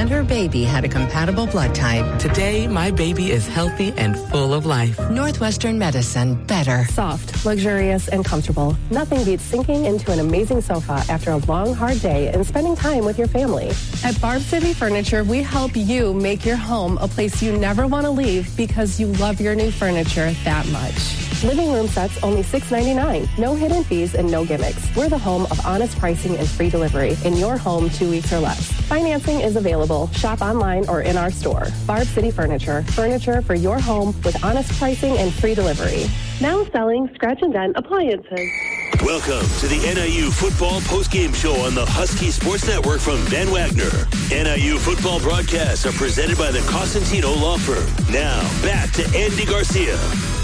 and her baby had a compatible blood type. Today, my baby is healthy and full of life. Northwestern Medicine. Better. Soft, luxurious, and comfortable. Nothing beats sinking into an amazing sofa after a long, hard day and spending time with your family. At Barb City Furniture, we help you make your home a place you never want to leave because you love your new furniture that much. Living room sets only $6.99. No hidden fees and no gimmicks. We're the home of honest pricing and free delivery in your home 2 weeks or less. Financing is available. Shop online or in our store. Barb City Furniture. Furniture for your home with honest pricing and free delivery. Now selling scratch and dent appliances. Welcome to the NIU Football Postgame Show on the Husky Sports Network from Van Wagner. NIU football broadcasts are presented by the Cosentino Law Firm. Now, back to Andy Garcia.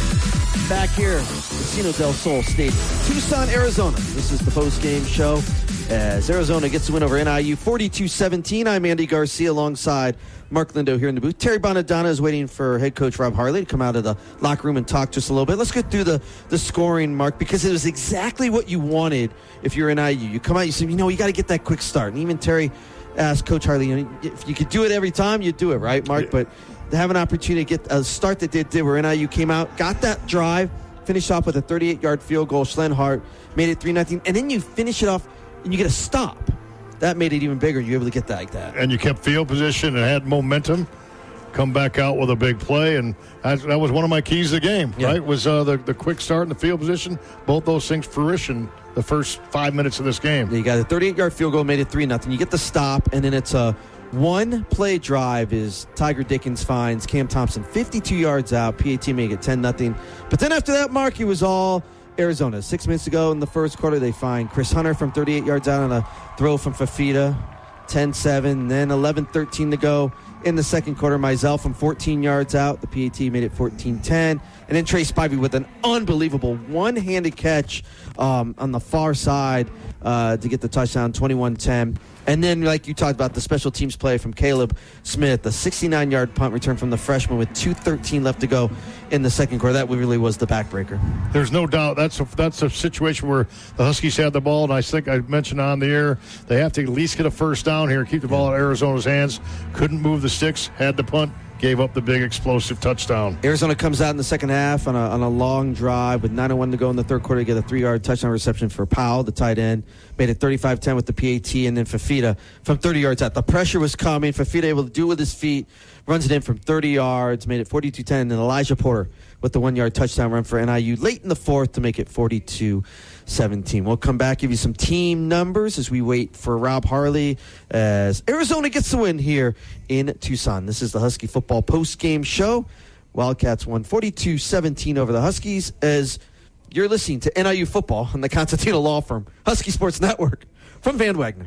Back here at Casino del Sol Stadium, Tucson, Arizona. This is the postgame show as Arizona gets the win over NIU 42-17. I'm Andy Garcia alongside Mark Lindo here in the booth. Terry Bonadonna is waiting for head coach Rob Harley to come out of the locker room and talk to us a little bit. Let's get through the scoring, Mark, because it was exactly what you wanted if you're NIU. You come out, you say, you got to get that quick start. And even Terry asked Coach Harley, if you could do it every time, you'd do it, right, Mark? Yeah. But to have an opportunity to get a start that they did where NIU came out, got that drive, finished off with a 38-yard field goal. Schlenhart made it 3-0, and then you finish it off and you get a stop. That made it even bigger. You're able to get that like that. And you kept field position and had momentum. Come back out with a big play, and that was one of my keys to the game, right? Was the quick start in the field position. Both those things fruition the first 5 minutes of this game. You got a 38-yard field goal, made it 3-0. You get the stop, and then it's a one-play drive is Tiger Dickens finds Cam Thompson 52 yards out. PAT make it 10-0. But then after that, Mark, it was all Arizona. 6 minutes ago in the first quarter, they find Chris Hunter from 38 yards out on a throw from Fafita, 10-7. Then 11-13 to go in the second quarter. Mizell from 14 yards out. The PAT made it 14-10. And then Trey Spivey with an unbelievable one-handed catch on the far side to get the touchdown, 21-10. And then, like you talked about, the special teams play from Caleb Smith, the 69-yard punt return from the freshman with 2:13 left to go in the second quarter. That really was the backbreaker. There's no doubt. That's a situation where the Huskies had the ball, and I think I mentioned on the air, they have to at least get a first down here, keep the ball in Arizona's hands. Couldn't move the sticks, had to punt. Gave up the big explosive touchdown. Arizona comes out in the second half on a long drive with 9:01 to go in the third quarter to get a 3-yard touchdown reception for Powell, the tight end. Made it 35-10 with the PAT, and then Fafita from 30 yards out. The pressure was coming. Fafita able to do it with his feet, runs it in from 30 yards, made it 42-10, and then Elijah Porter with the 1-yard touchdown run for NIU late in the fourth to make it 42-17. We'll come back, give you some team numbers as we wait for Rob Harley as Arizona gets the win here in Tucson. This is the Husky Football Post-Game Show. Wildcats won 42-17 over the Huskies as you're listening to NIU Football on the Constantino Law Firm, Husky Sports Network from Van Wagner.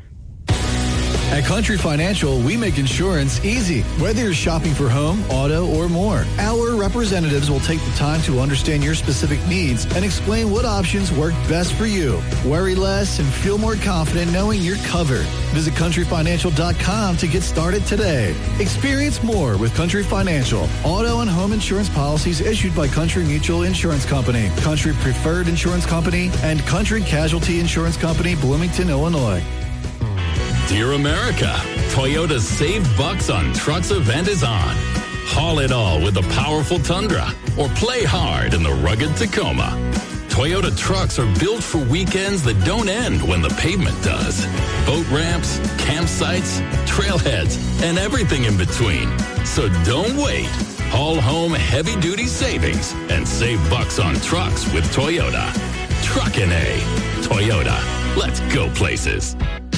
At Country Financial, we make insurance easy. Whether you're shopping for home, auto, or more, our representatives will take the time to understand your specific needs and explain what options work best for you. Worry less and feel more confident knowing you're covered. Visit countryfinancial.com to get started today. Experience more with Country Financial. Auto and home insurance policies issued by Country Mutual Insurance Company, Country Preferred Insurance Company, and Country Casualty Insurance Company, Bloomington, Illinois. Dear America, Toyota's Save Bucks on Trucks event is on. Haul it all with the powerful Tundra or play hard in the rugged Tacoma. Toyota trucks are built for weekends that don't end when the pavement does. Boat ramps, campsites, trailheads, and everything in between. So don't wait. Haul home heavy-duty savings and save bucks on trucks with Toyota. Truckin' A. Toyota. Let's go places.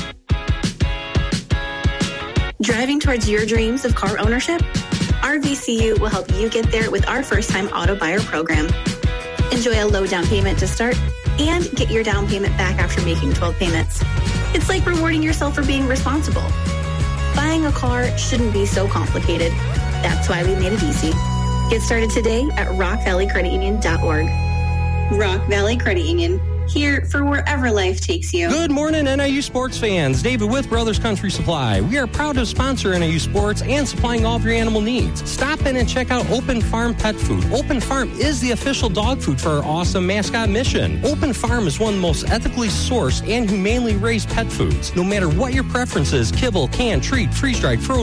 Driving towards your dreams of car ownership? RVCU will help you get there with our first-time auto buyer program. Enjoy a low down payment to start and get your down payment back after making 12 payments. It's like rewarding yourself for being responsible. Buying a car shouldn't be so complicated. That's why we made it easy. Get started today at rockvalleycreditunion.org. Rock Valley Credit Union. Here for wherever life takes you. Good morning, NIU sports fans. David with Brothers Country Supply. We are proud to sponsor NIU sports and supplying all of your animal needs. Stop in and check out Open Farm Pet Food. Open Farm is the official dog food for our awesome mascot mission. Open Farm is one of the most ethically sourced and humanely raised pet foods. No matter what your preference is, kibble, can, treat, freeze-dried, frozen,